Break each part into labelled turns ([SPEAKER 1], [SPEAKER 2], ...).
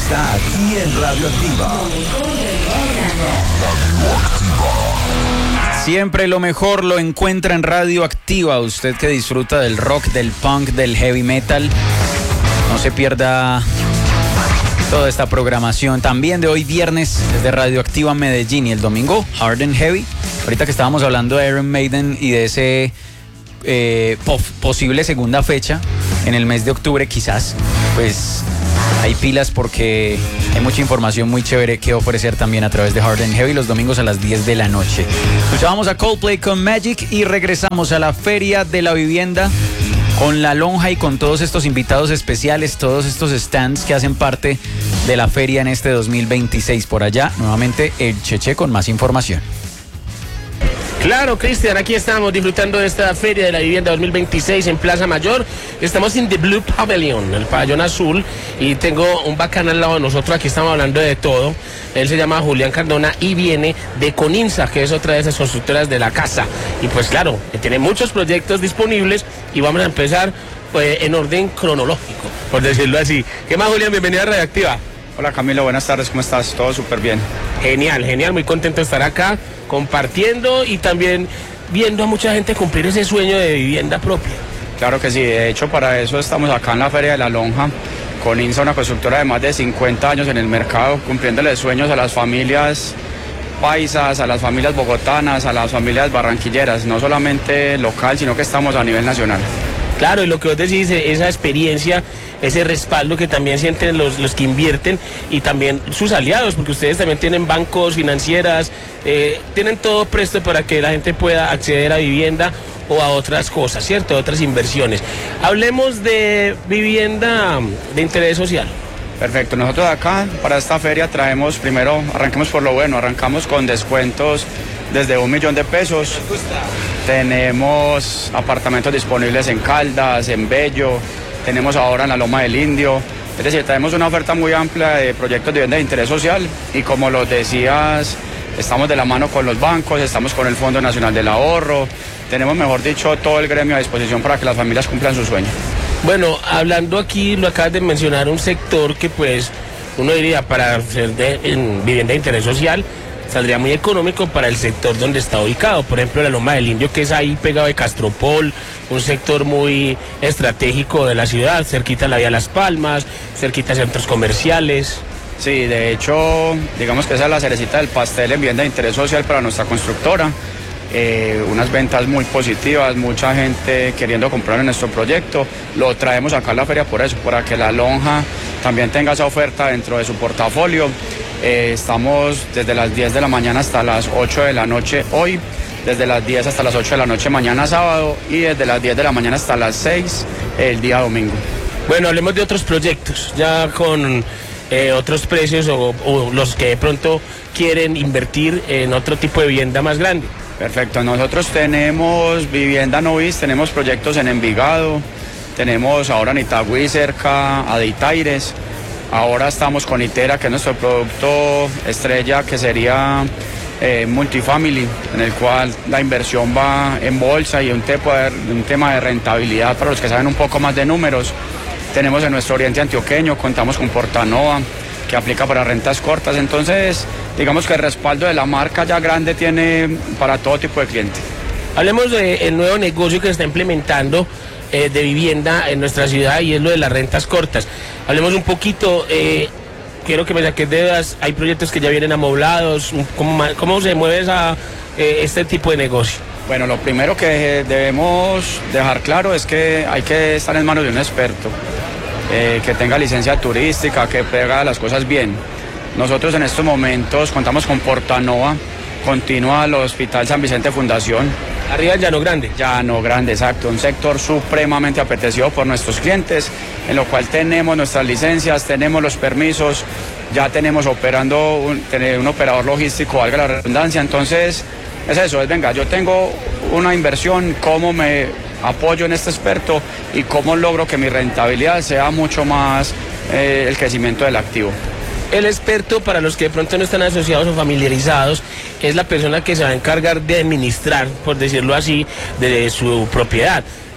[SPEAKER 1] está aquí en Radioactiva.
[SPEAKER 2] Siempre lo mejor lo encuentra en Radioactiva. Usted que disfruta del rock, del punk, del heavy metal, no se pierda toda esta programación. También de hoy viernes desde Radioactiva Medellín, y el domingo Hard and Heavy. Ahorita que estábamos hablando de Iron Maiden y de ese posible segunda fecha en el mes de octubre, quizás, pues hay pilas porque hay mucha información muy chévere que ofrecer también a través de Hard and Heavy los domingos a las 10 de la noche. Escuchábamos a Coldplay con Magic y regresamos a la Feria de la Vivienda con La Lonja y con todos estos invitados especiales, todos estos stands que hacen parte de la feria en este 2026. Por allá, nuevamente, el Cheche con más información.
[SPEAKER 3] Claro, Cristian, aquí estamos disfrutando de esta Feria de la Vivienda 2026 en Plaza Mayor. Estamos en The Blue Pavilion, el pabellón azul, y tengo un bacán al lado de nosotros. Aquí estamos hablando de todo. Él se llama Julián Cardona y viene de Coninsa, que es otra de esas constructoras de la casa. Y pues claro, tiene muchos proyectos disponibles y vamos a empezar pues, en orden cronológico, por decirlo así. ¿Qué más, Julián? Bienvenido a Radioactiva.
[SPEAKER 4] Hola Camilo, buenas tardes, ¿cómo estás? Todo súper bien.
[SPEAKER 3] Genial, genial, muy contento de estar acá compartiendo y también viendo a mucha gente cumplir ese sueño de vivienda propia.
[SPEAKER 4] Claro que sí, de hecho para eso estamos acá en la Feria de la Lonja, Coninsa, una constructora de más de 50 años en el mercado, cumpliéndole sueños a las familias paisas, a las familias bogotanas, a las familias barranquilleras, no solamente local, sino que estamos a nivel nacional.
[SPEAKER 3] Claro, y lo que vos decís, esa experiencia, ese respaldo que también sienten los que invierten y también sus aliados, porque ustedes también tienen bancos, financieras, tienen todo presto para que la gente pueda acceder a vivienda o a otras cosas, ¿cierto? Otras inversiones. Hablemos de vivienda de interés social.
[SPEAKER 4] Perfecto, nosotros acá para esta feria traemos, primero arranquemos por lo bueno, arrancamos con descuentos desde 1 millón de pesos. Tenemos apartamentos disponibles en Caldas, en Bello, tenemos ahora en la Loma del Indio. Es decir, tenemos una oferta muy amplia de proyectos de vivienda de interés social y como lo decías, estamos de la mano con los bancos, estamos con el Fondo Nacional del Ahorro, tenemos, mejor dicho, todo el gremio a disposición para que las familias cumplan su sueño.
[SPEAKER 3] Bueno, hablando aquí, lo acabas de mencionar, un sector que pues uno diría para ser en vivienda de interés social saldría muy económico para el sector donde está ubicado. Por ejemplo, la Loma del Indio, que es ahí pegado de Castropol, un sector muy estratégico de la ciudad, cerquita a la vía Las Palmas, cerquita a centros comerciales.
[SPEAKER 4] Sí, de hecho, digamos que esa es la cerecita del pastel en vivienda de interés social para nuestra constructora. Unas ventas muy positivas, mucha gente queriendo comprar en nuestro proyecto. Lo traemos acá a la feria por eso, para que La Lonja también tenga esa oferta dentro de su portafolio. Estamos desde las 10 de la mañana hasta las 8 de la noche hoy, desde las 10 hasta las 8 de la noche mañana sábado y desde las 10 de la mañana hasta las 6 el día domingo.
[SPEAKER 3] Bueno, hablemos de otros proyectos, ya con otros precios o los que de pronto quieren invertir en otro tipo de vivienda más grande.
[SPEAKER 4] Perfecto, nosotros tenemos vivienda Novis, tenemos proyectos en Envigado, tenemos ahora en Itagüí cerca a Deitaires, ahora estamos con Itera, que es nuestro producto estrella, que sería multifamily, en el cual la inversión va en bolsa y un tema de rentabilidad para los que saben un poco más de números. Tenemos en nuestro oriente antioqueño, contamos con Portanova, que aplica para rentas cortas, entonces digamos que el respaldo de la marca ya grande tiene para todo tipo de cliente.
[SPEAKER 3] Hablemos del nuevo negocio que se está implementando de vivienda en nuestra ciudad y es lo de las rentas cortas. Hablemos un poquito, quiero que me saques de dudas, hay proyectos que ya vienen amoblados, ¿cómo se mueve este tipo de negocio?
[SPEAKER 4] Bueno, lo primero que debemos dejar claro es que hay que estar en manos de un experto, que tenga licencia turística, que pega las cosas bien. Nosotros en estos momentos contamos con Portanova, continúa el Hospital San Vicente Fundación.
[SPEAKER 3] Arriba en Llano Grande.
[SPEAKER 4] Llano Grande, exacto, un sector supremamente apetecido por nuestros clientes, en lo cual tenemos nuestras licencias, tenemos los permisos, ya tenemos operando un operador logístico, valga la redundancia, entonces es eso, venga, yo tengo una inversión, ¿cómo me apoyo en este experto y cómo logro que mi rentabilidad sea mucho más el crecimiento del activo?
[SPEAKER 3] El experto, para los que de pronto no están asociados o familiarizados, es la persona que se va a encargar de administrar, por decirlo así, de su propiedad.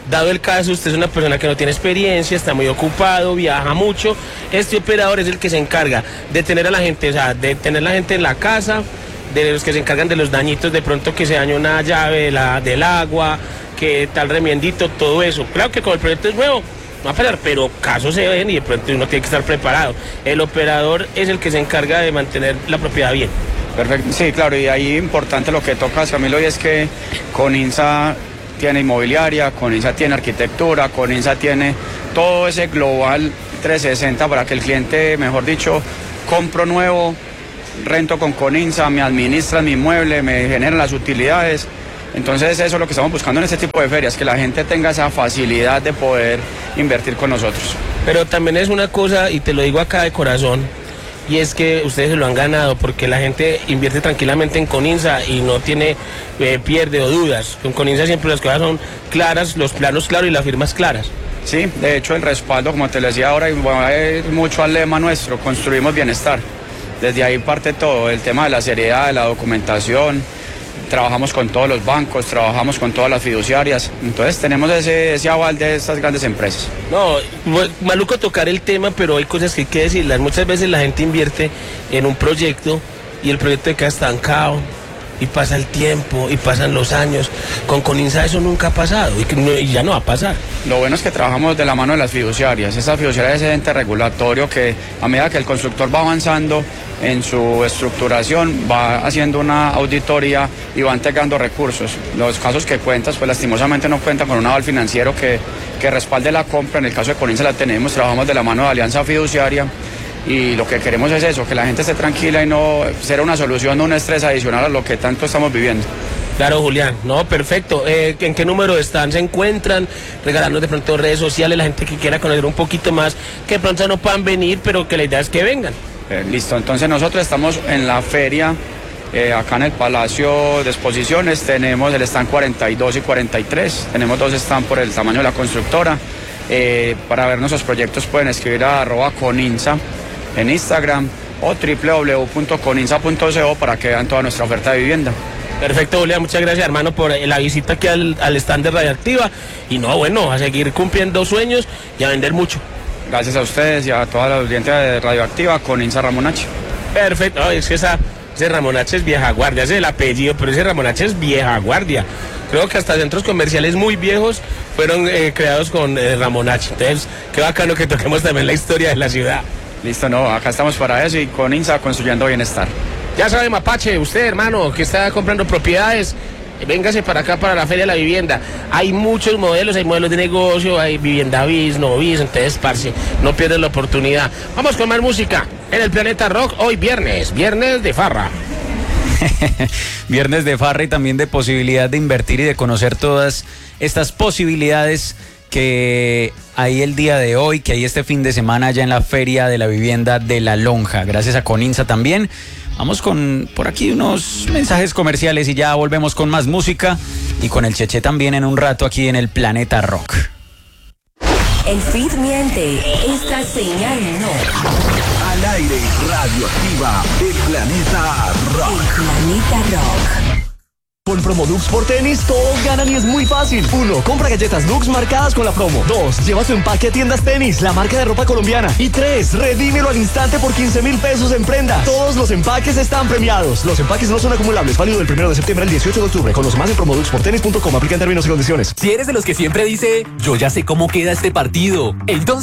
[SPEAKER 3] dado el caso, usted es una persona que no tiene experiencia, está muy ocupado, viaja mucho, este operador es el que se encarga de tener a la gente, o sea, de tener la gente en la casa, de los que se encargan de los dañitos, de pronto que se dañó una llave del agua, que tal remiendito, todo eso. Claro que como el proyecto es nuevo, no va a pasar, pero casos se ven y de pronto uno tiene que estar preparado. El operador es el que se encarga de mantener la propiedad bien.
[SPEAKER 4] Perfecto, sí, claro, y ahí importante lo que tocas, Camilo, y es que Coninsa tiene inmobiliaria, Coninsa tiene arquitectura, Coninsa tiene todo ese global 360 para que el cliente, mejor dicho, compro nuevo, rento con Coninsa, me administran mi inmueble, me generan las utilidades. Entonces eso es lo que estamos buscando en este tipo de ferias, que la gente tenga esa facilidad de poder invertir con nosotros.
[SPEAKER 3] Pero también es una cosa, y te lo digo acá de corazón, y es que ustedes se lo han ganado porque la gente invierte tranquilamente en Coninsa y no tiene pierde o dudas. Con Coninsa siempre las cosas son claras, los planos claros y las firmas claras.
[SPEAKER 4] Sí, de hecho el respaldo, como te lo decía ahora, y va a ir mucho al lema nuestro, construimos bienestar. Desde ahí parte todo, el tema de la seriedad, de la documentación. Trabajamos con todos los bancos, trabajamos con todas las fiduciarias, entonces tenemos ese aval de estas grandes empresas.
[SPEAKER 3] No, maluco tocar el tema, pero hay cosas que hay que decirlas. Muchas veces la gente invierte en un proyecto y el proyecto queda estancado y pasa el tiempo y pasan los años. Con Coninsa eso nunca ha pasado y ya no va a pasar.
[SPEAKER 4] Lo bueno es que trabajamos de la mano de las fiduciarias. Esa fiduciaria es ese ente regulatorio que a medida que el constructor va avanzando en su estructuración, va haciendo una auditoría y va entregando recursos. Los casos que cuentas, pues lastimosamente no cuentan con un aval financiero que respalde la compra. En el caso de Coninsa la tenemos, trabajamos de la mano de Alianza Fiduciaria y lo que queremos es eso, que la gente esté tranquila y no será una solución, no un estrés adicional a lo que tanto estamos viviendo.
[SPEAKER 3] Claro, Julián, no, perfecto. ¿En qué número están? ¿Se encuentran? Regalarnos de pronto redes sociales, la gente que quiera conocer un poquito más, que de pronto no puedan venir, pero que la idea es que vengan.
[SPEAKER 4] Listo, entonces nosotros estamos en la feria, acá en el Palacio de Exposiciones, tenemos el stand 42 y 43, tenemos dos stands por el tamaño de la constructora. Para ver nuestros proyectos pueden escribir a @coninsa en Instagram o www.coninsa.co para que vean toda nuestra oferta de vivienda.
[SPEAKER 3] Perfecto, Julián, muchas gracias, hermano, por la visita aquí al stand de Radioactiva. Y no, bueno, a seguir cumpliendo sueños y a vender mucho.
[SPEAKER 4] Gracias a ustedes y a toda la audiencia de Radioactiva, Coninsa Ramón H.
[SPEAKER 3] Perfecto, es que ese Ramón H es vieja guardia, ese es el apellido, pero ese Ramón H es vieja guardia. Creo que hasta centros comerciales muy viejos fueron creados con Ramón H. Entonces, qué bacano que toquemos también la historia de la ciudad.
[SPEAKER 4] Listo, no, acá estamos para eso y Coninsa construyendo bienestar.
[SPEAKER 3] Ya sabe, Mapache, usted, hermano, que está comprando propiedades, véngase para acá, para la Feria de la Vivienda. Hay muchos modelos, hay modelos de negocio, hay vivienda bis, no bis, entonces, parce, no pierdes la oportunidad. Vamos con más música en el Planeta Rock, hoy viernes de farra.
[SPEAKER 2] Viernes de farra y también de posibilidad de invertir y de conocer todas estas posibilidades que hay el día de hoy, que hay este fin de semana ya en la Feria de la Vivienda de La Lonja. Gracias a Coninsa también. Vamos con por aquí unos mensajes comerciales y ya volvemos con más música y con el Cheche también en un rato aquí en el Planeta Rock.
[SPEAKER 5] El feed miente, esta señal no.
[SPEAKER 1] Al aire, Radioactiva, el Planeta Rock.
[SPEAKER 5] El Planeta Rock.
[SPEAKER 6] Con Promodux por tenis, todos ganan y es muy fácil. 1. Compra galletas Dux marcadas con la promo. 2. Lleva su empaque a Tiendas Tenis, la marca de ropa colombiana. Y 3. Redímelo al instante por 15,000 pesos en prenda. Todos los empaques están premiados. Los empaques no son acumulables. Válido del 1 de septiembre al 18 de octubre. Conoce más en promoduxportenis.com. Aplica en términos y condiciones.
[SPEAKER 7] Si eres de los que siempre dice, yo ya sé cómo queda este partido, entonces